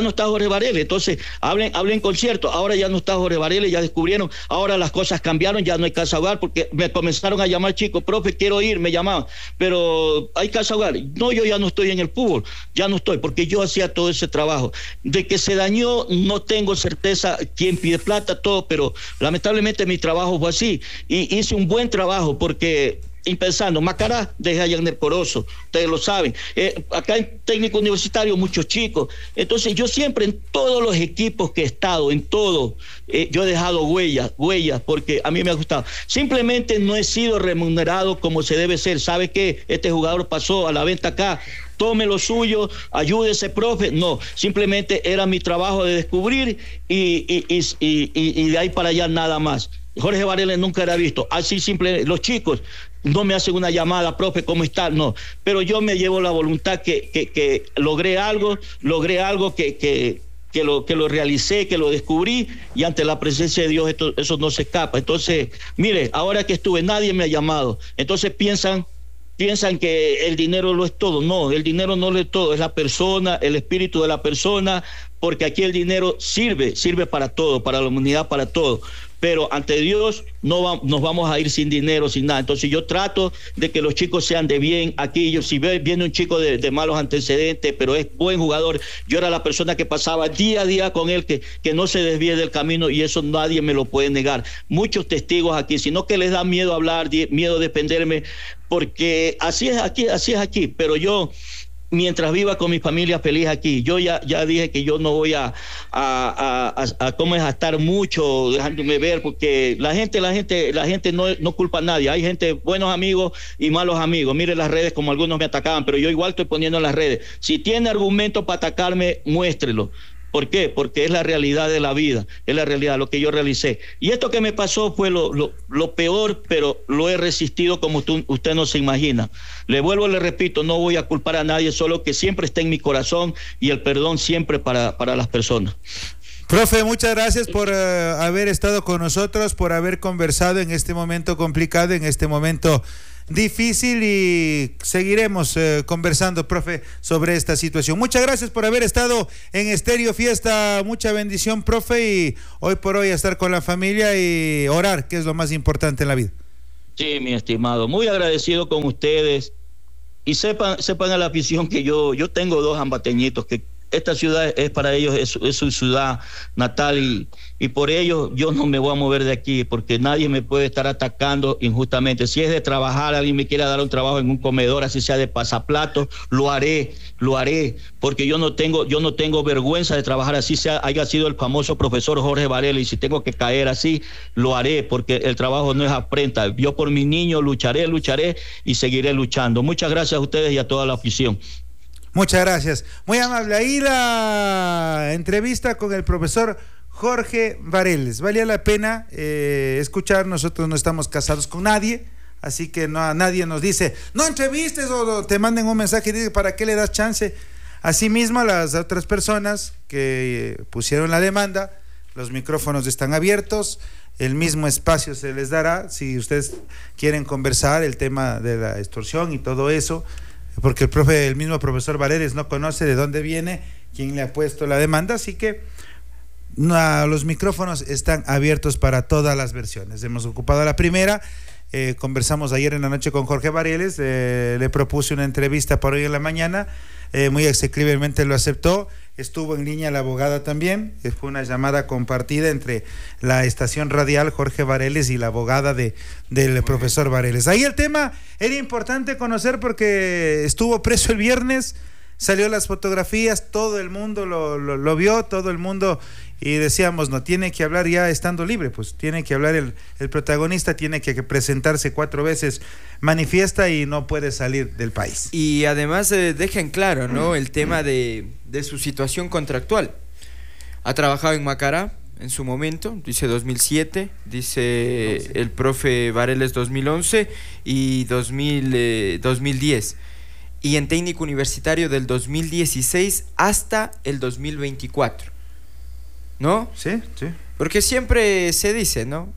entonces hablen con cierto, ahora ya no está Jorge Vareles, ya descubrieron, ahora las cosas cambiaron, ya no hay casa hogar, porque me comenzaron a llamar chicos: profe, quiero ir, me llamaban, pero hay casa hogar. No, yo ya no estoy en el fútbol, ya no estoy, porque yo hacía todo ese trabajo. De que se dañó, no tengo certeza quién pide plata, todo, pero lamentablemente mi trabajo fue así, y hice un buen trabajo, porque pensando, Macará, dejé a Yagner Corozo, ustedes lo saben, acá en técnico universitario muchos chicos. Entonces yo siempre, en todos los equipos que he estado, en todo, yo he dejado huellas, porque a mí me ha gustado. Simplemente no he sido remunerado como se debe ser. ¿Sabe qué? Este jugador pasó a la venta acá, tome lo suyo, ayúdese, profe. No, simplemente era mi trabajo de descubrir y de ahí para allá nada más. Jorge Vareles nunca era visto así, simple. Los chicos no me hacen una llamada: profe, ¿cómo está? No, pero yo me llevo la voluntad que logré algo que lo realicé, que lo descubrí, y ante la presencia de Dios eso no se escapa. Entonces, mire, ahora que estuve, nadie me ha llamado. Entonces piensan que el dinero lo es todo. No, el dinero no lo es todo, es la persona, el espíritu de la persona, porque aquí el dinero sirve para todo, para la humanidad, para todo. Pero ante Dios nos vamos a ir sin dinero, sin nada. Entonces yo trato de que los chicos sean de bien. Aquí si viene un chico de malos antecedentes, pero es buen jugador, yo era la persona que pasaba día a día con él, que no se desvíe del camino, y eso nadie me lo puede negar. Muchos testigos aquí, sino que les da miedo hablar, miedo de defenderme, porque así es aquí, pero yo, mientras viva con mi familia feliz aquí, yo ya dije que yo no voy a estar mucho dejándome ver, porque la gente no culpa a nadie. Hay gente, buenos amigos y malos amigos. Mire las redes, como algunos me atacaban, pero yo igual estoy poniendo en las redes. Si tiene argumento para atacarme, muéstrelo. ¿Por qué? Porque es la realidad de la vida, es la realidad, lo que yo realicé. Y esto que me pasó fue lo peor, pero lo he resistido como usted no se imagina. Le repito, no voy a culpar a nadie, solo que siempre está en mi corazón y el perdón siempre para las personas. Profe, muchas gracias por haber estado con nosotros, por haber conversado en este momento complicado, en este momento difícil, y seguiremos conversando, profe, sobre esta situación. Muchas gracias por haber estado en Estéreo Fiesta, mucha bendición, profe, y hoy por hoy estar con la familia y orar, que es lo más importante en la vida. Sí, mi estimado, muy agradecido con ustedes, y sepan a la afición que yo tengo 2 ambateñitos que esta ciudad es para ellos, es su ciudad natal, y por ello yo no me voy a mover de aquí, porque nadie me puede estar atacando injustamente. Si es de trabajar, alguien me quiera dar un trabajo en un comedor, así sea de pasaplatos, lo haré, porque yo no tengo vergüenza de trabajar así, haya sido el famoso profesor Jorge Varela, y si tengo que caer así, lo haré, porque el trabajo no es afrenta. Yo por mis niños lucharé y seguiré luchando. Muchas gracias a ustedes y a toda la afición. Muchas gracias. Muy amable. Ahí la entrevista con el profesor Jorge Vareles. Valía la pena escuchar. Nosotros no estamos casados con nadie, así que nadie nos dice no entrevistes o te manden un mensaje y dicen ¿para qué le das chance? Asimismo, a las otras personas que pusieron la demanda, los micrófonos están abiertos, el mismo espacio se les dará si ustedes quieren conversar el tema de la extorsión y todo eso, porque el mismo profesor Vareles no conoce de dónde viene, quién le ha puesto la demanda, así que los micrófonos están abiertos para todas las versiones. Hemos ocupado la primera, conversamos ayer en la noche con Jorge Vareles, le propuse una entrevista para hoy en la mañana, muy execrablemente lo aceptó. Estuvo en línea la abogada también, fue una llamada compartida entre la estación radial Jorge Vareles y la abogada del profesor Vareles. Ahí el tema era importante conocer porque estuvo preso el viernes, salió las fotografías, todo el mundo lo vio, todo el mundo, y decíamos, no, tiene que hablar ya estando libre, pues tiene que hablar el protagonista, tiene que presentarse 4 veces, manifiesta y no puede salir del país. Y además dejen claro, ¿no?, el tema de su situación contractual. Ha trabajado en Macará en su momento, dice 2007, dice el profe Vareles 2011 y 2010. Y en técnico universitario del 2016 hasta el 2024. ¿No? Sí. Porque siempre se dice, ¿no?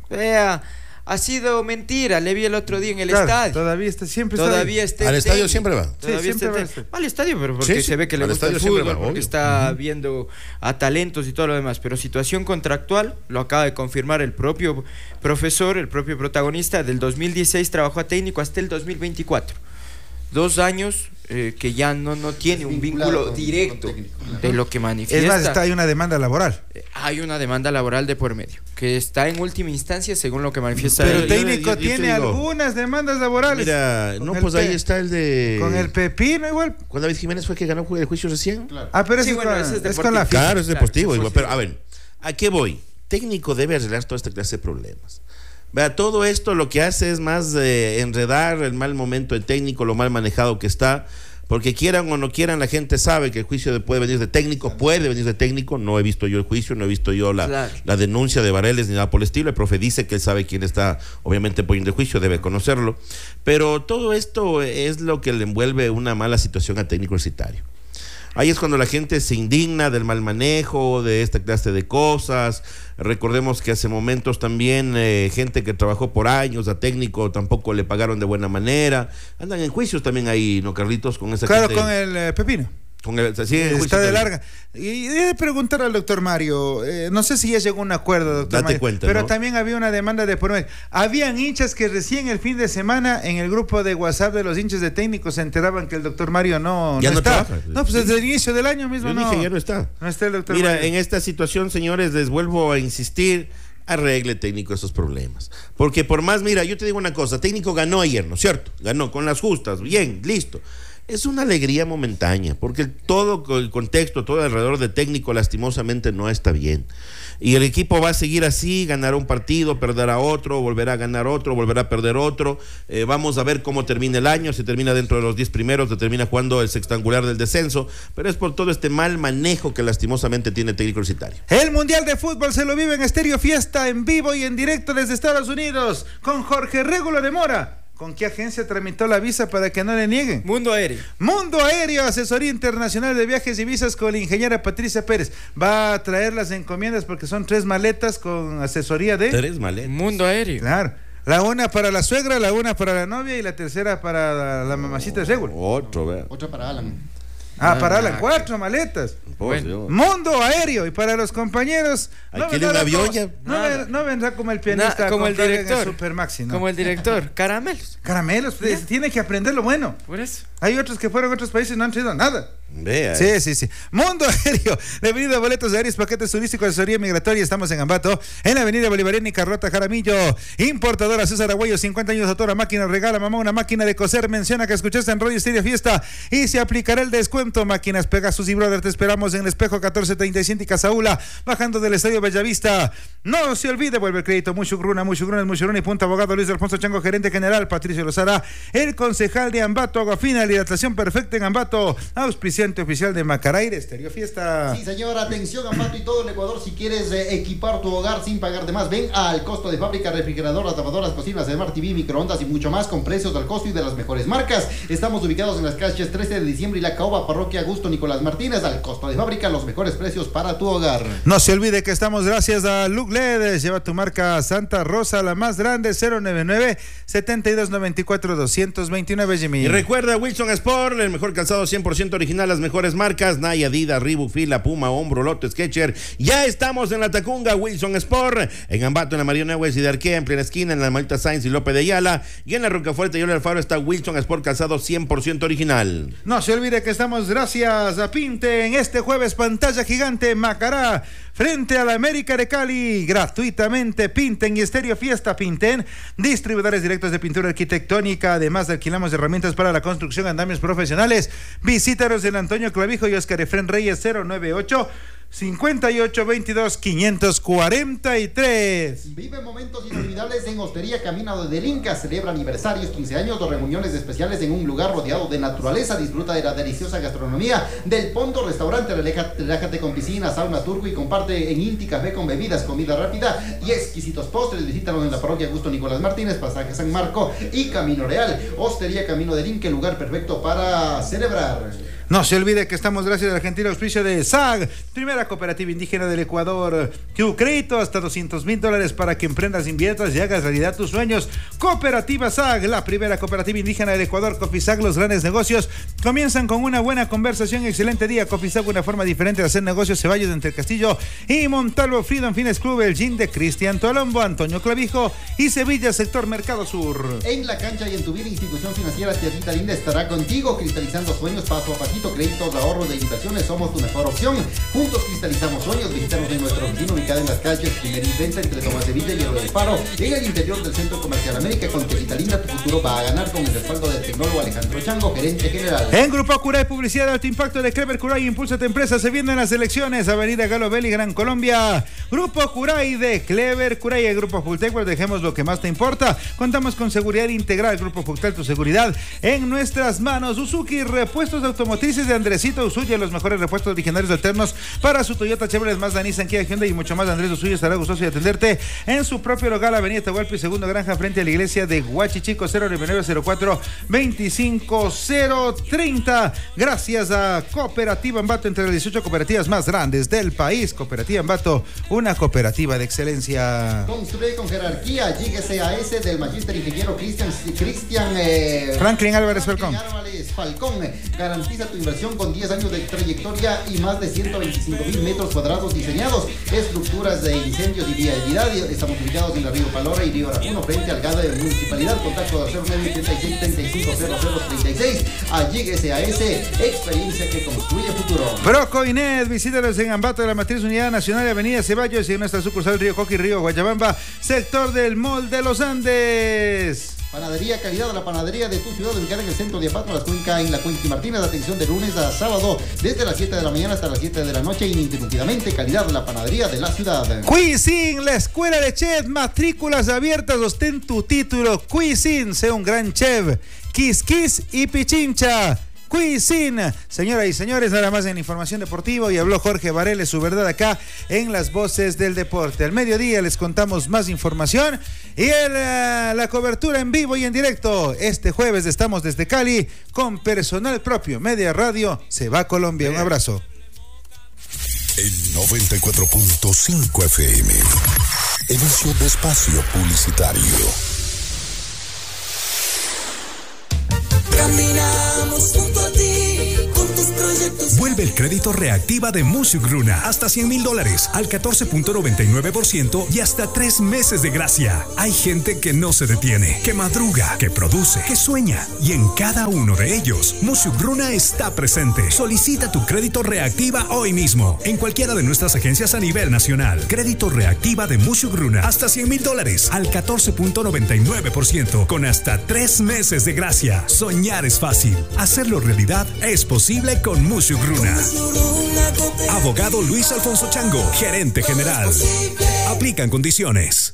Ha sido mentira, le vi el otro día en el estadio. Todavía está, siempre todavía está. Al estadio siempre va. Al estadio, pero porque se ve que le gusta el fútbol, porque está viendo a talentos y todo lo demás. Pero situación contractual, lo acaba de confirmar el propio profesor, el propio protagonista. Del 2016 trabajó a técnico hasta el 2024. 2 años que ya no tiene un vínculo directo de lo que manifiesta. Es más, hay una demanda laboral. Hay una demanda laboral de por medio, que está en última instancia según lo que manifiesta. Pero el técnico tiene algunas demandas laborales. Mira, no, pues ahí está el de... Con el Pepino igual. Con David Jiménez fue que ganó el juicio recién. Claro. Pero sí, es con la FIFA. Claro, es deportivo. Igual, pero a ver, ¿a qué voy? Técnico debe arreglar toda esta clase de problemas. Vea, todo esto lo que hace es más enredar el mal momento del técnico, lo mal manejado que está, porque quieran o no quieran, la gente sabe que el juicio puede venir de técnico, no he visto yo el juicio, no he visto yo la denuncia de Vareles ni nada por el estilo, el profe dice que él sabe quién está obviamente poniendo el juicio, debe conocerlo, pero todo esto es lo que le envuelve una mala situación al técnico universitario. Ahí es cuando la gente se indigna del mal manejo, de esta clase de cosas. Recordemos que hace momentos también gente que trabajó por años a técnico tampoco le pagaron de buena manera. Andan en juicios también ahí, ¿no, Carlitos? Con esa gente. Con el Pepino. Está de larga. Y de preguntar al doctor Mario, no sé si ya llegó a un acuerdo, doctor Mario, cuenta, pero ¿no? También había una demanda de por medio. Habían hinchas que recién el fin de semana en el grupo de WhatsApp de los hinchas de técnicos se enteraban que el doctor Mario no está. Trabaja. No, pues desde el inicio del año mismo. Yo dije, ya no está. No está el doctor Mario. En esta situación, señores, les vuelvo a insistir, arregle técnico esos problemas. Porque por más, yo te digo una cosa, técnico ganó ayer, ¿no es cierto? Ganó con las justas, bien, listo. es una alegría momentánea, porque todo el contexto, todo alrededor de técnico lastimosamente no está bien. Y el equipo va a seguir así, ganará un partido, perderá otro, volverá a ganar otro, volverá a perder otro. Vamos a ver cómo termina el año, si termina dentro de los 10 primeros, se termina jugando el sextangular del descenso, pero es por todo este mal manejo que lastimosamente tiene el técnico universitario. El Mundial de Fútbol se lo vive en Estéreo Fiesta, en vivo y en directo desde Estados Unidos, con Jorge Régulo de Mora. ¿Con qué agencia tramitó la visa para que no le nieguen? Mundo Aéreo. Mundo Aéreo, asesoría internacional de viajes y visas con la ingeniera Patricia Pérez. Va a traer las encomiendas porque son 3 maletas con asesoría de... 3 maletas. Mundo Aéreo. Claro. La una para la suegra, la una para la novia y la tercera para la mamacita de Seguro. Otra para Alan. Para Alan, 4 maletas. Bueno. Mundo Aéreo. Y para los compañeros, ¿quiere un avión ya? No vendrá como el pianista, como el director, Super Maxi, ¿no? como el director, caramelos. Caramelos, tiene que aprender lo bueno. Por eso. Hay otros que fueron a otros países y no han traído nada. Vea. Sí. Mundo Aéreo, la avenida Boletos de Aéreos, paquetes turísticos, asesoría migratoria. Estamos en Ambato, en la avenida Bolivariana y Carlota Jaramillo. Importadora César Agüello, 50 años de autora, máquina regala, mamá, una máquina de coser. Menciona que escuchaste en Radio Estéreo Fiesta y se aplicará el descuento. Máquinas Pegasus y Brother, te esperamos en el Espejo 1435 y Casaula, bajando del Estadio Bellavista. No se olvide, vuelve el crédito Mushugruna y Punta Abogado Luis Alfonso Chango, gerente general Patricio Lozara, el concejal de Ambato, Agua Fina, la hidratación perfecta en Ambato, auspiciante oficial de Macaraire, Estéreo Fiesta. Sí, señor, atención Ambato y todo el Ecuador, si quieres equipar tu hogar sin pagar de más, ven al costo de fábrica, refrigeradoras, lavadoras, cocinas, Smart TV, microondas y mucho más, con precios al costo y de las mejores marcas. Estamos ubicados en las calles 13 de diciembre y La Caoba, parroquia Augusto Nicolás Martínez, al costo de fábrica, los mejores precios para tu hogar. No se olvide que estamos gracias a Look LED. Lleva tu marca Santa Rosa, la más grande, 099-7294-229, Jimmy. Y recuerda, Wilson Sport, el mejor calzado 100% original, las mejores marcas, Nike, Adidas, Reebok, Fila, Puma, Hombro, Loto, Skechers. Ya estamos en la Tacunga, Wilson Sport, en Ambato, en la María Neues y de Arquea, en plena esquina, en la Malta Sainz y López de Ayala, y en la Rocafuerte y Ole Alfaro está Wilson Sport, calzado 100% original. No se olvide que estamos gracias a Pinte en este jueves, pantalla gigante Macará frente a la América de Cali, gratuitamente. Pinten y Estéreo Fiesta. Pinten, distribuidores directos de pintura arquitectónica. Además, alquilamos herramientas para la construcción, andamios profesionales. Visítanos en Antonio Clavijo y Oscar Efrén Reyes, 098 5822-543. Vive momentos inolvidables en Hostería Camino del Inca. Celebra aniversarios, 15 años o reuniones especiales en un lugar rodeado de naturaleza. Disfruta de la deliciosa gastronomía del Pondo Restaurante. Relájate con piscina, sauna, turco y comparte en Inti Café con bebidas, comida rápida y exquisitos postres. Visítanos en la parroquia Augusto Nicolás Martínez, Pasaje San Marco y Camino Real. Hostería Camino del Inca, el lugar perfecto para celebrar. No se olvide que estamos gracias al gentil auspicio de SAG, primera cooperativa indígena del Ecuador. Tu crédito hasta $200,000 para que emprendas, inviertas y hagas realidad tus sueños. Cooperativa SAG, la primera cooperativa indígena del Ecuador. Cofisag, los grandes negocios comienzan con una buena conversación. Excelente día. Cofisag, una forma diferente de hacer negocios. Ceballos entre el Castillo y Montalvo. Freedom Fitness Club, el gym de Cristian Tolombo, Antonio Clavijo y Sevilla, sector Mercado Sur. En la cancha y en tu vida, institución financiera Tierrita Linda estará contigo, cristalizando sueños paso a paso. Créditos, ahorros de inversiones, somos tu mejor opción. Juntos cristalizamos sueños. Visítanos en nuestra oficina ubicada en las calles Primera y Venta entre Tomás de Villa y Héroe del Faro, en el interior del Centro Comercial América. Con Tierrita Linda, tu futuro va a ganar, con el respaldo del tecnólogo Alejandro Chango, gerente general. En Grupo Curay, publicidad de alto impacto de Clever Curay, impulsa tu empresa. Se vienen las elecciones. Avenida Galo Belli, Gran Colombia. Grupo Curay de Clever Curay. El Grupo Fultec, pues dejemos lo que más te importa. Contamos con seguridad integral. Grupo Fultec, tu seguridad en nuestras manos. Uzuki, repuestos automotrices de Andresito Usuya, los mejores repuestos originarios alternos para su Toyota, Chevrolet, Mazda, Nissan, Kia, Hyundai y mucho más. Andrés Usuya estará gustoso de atenderte en su propio local, Avenida Tahualpa y Segundo Granja, frente a la iglesia de Huachichico, 09904-25030. Gracias a Cooperativa Ambato, entre las 18 cooperativas más grandes del país. Cooperativa Ambato, una cooperativa de excelencia. Construye con jerarquía. Lléguese a ese del magíster ingeniero Franklin Álvarez Falcón. Garantiza tu inversión con 10 años de trayectoria y más de 125,000 metros cuadrados diseñados, estructuras de incendios y vialidad. Estamos ubicados en la Río Palora y Río Arapuno, frente al GADA de Municipalidad. Contacto de 0986-350036. Allíguese a ese, experiencia que construye futuro. Broco Inés, visítanos en Ambato de la Matriz Unidad Nacional, Avenida Ceballos y en nuestra sucursal Río Coqui, Río Guayabamba, sector del Mall de los Andes. Panadería Calidad, la panadería de tu ciudad, ubicada en el centro de Apato, en la Cuenca Martínez. Atención de lunes a sábado, desde las 7 de la mañana hasta las 7 de la noche, ininterrumpidamente. Calidad, la panadería de la ciudad. Cuisin, la escuela de chef, matrículas abiertas, ostén tu título. Cuisin, sé un gran chef. Kiss Kiss y Pichincha. Cuisine. Señoras y señores, nada más en Información Deportiva, y habló Jorge Vareles, su verdad, acá en Las Voces del Deporte. Al mediodía les contamos más información y la cobertura en vivo y en directo. Este jueves estamos desde Cali con personal propio. Media Radio se va a Colombia. Un abrazo. En 94.5 FM. Inicio de espacio publicitario. Caminamos junto a ti, con tus proyectos. Vuelve el crédito Reactiva de Musugruna. Hasta $100,000 al 14.99% y hasta 3 meses de gracia. Hay gente que no se detiene, que madruga, que produce, que sueña. Y en cada uno de ellos, Musugruna está presente. Solicita tu crédito Reactiva hoy mismo. En cualquiera de nuestras agencias a nivel nacional. Crédito Reactiva de Musugruna. Hasta $100,000 al 14.99% con hasta 3 meses de gracia. Soñar es fácil, hacerlo realidad es posible con Musugruna. Abogado Luis Alfonso Chango, gerente general. Aplican condiciones.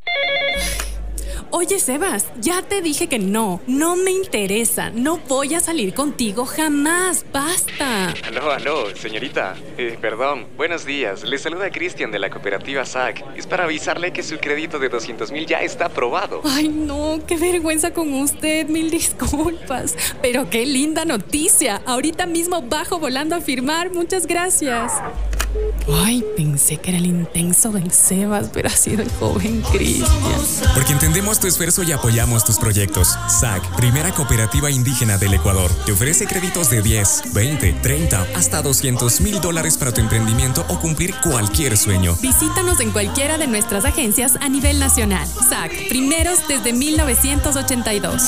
Oye, Sebas, ya te dije que no me interesa, no voy a salir contigo jamás, basta. Aló, señorita, perdón, buenos días, le saluda Cristian de la cooperativa SAC, es para avisarle que su crédito de 200,000 ya está aprobado. Ay, no, qué vergüenza con usted, mil disculpas, pero qué linda noticia, ahorita mismo bajo volando a firmar, muchas gracias. Ay, pensé que era el intenso del Sebas, pero ha sido el joven Cristian. Porque entendemos tu esfuerzo y apoyamos tus proyectos. SAC, primera cooperativa indígena del Ecuador, te ofrece créditos de 10, 20, 30, hasta $200,000 para tu emprendimiento o cumplir cualquier sueño. Visítanos en cualquiera de nuestras agencias a nivel nacional. SAC, primeros desde 1982.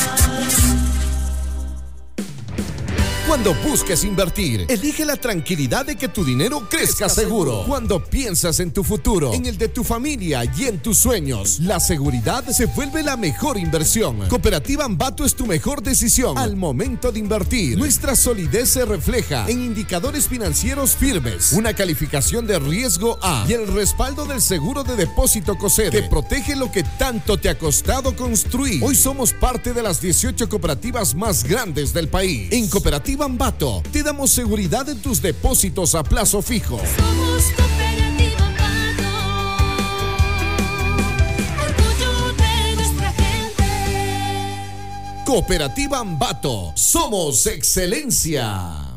Cuando busques invertir, elige la tranquilidad de que tu dinero crezca seguro. Cuando piensas en tu futuro, en el de tu familia y en tus sueños, la seguridad se vuelve la mejor inversión. Cooperativa Ambato es tu mejor decisión al momento de invertir. Nuestra solidez se refleja en indicadores financieros firmes, una calificación de riesgo A y el respaldo del seguro de depósito COSEDE que protege lo que tanto te ha costado construir. Hoy somos parte de las 18 cooperativas más grandes del país. En Cooperativa Ambato te damos seguridad en tus depósitos a plazo fijo. Somos Cooperativa Ambato, orgullo de nuestra gente. Cooperativa Ambato, somos excelencia.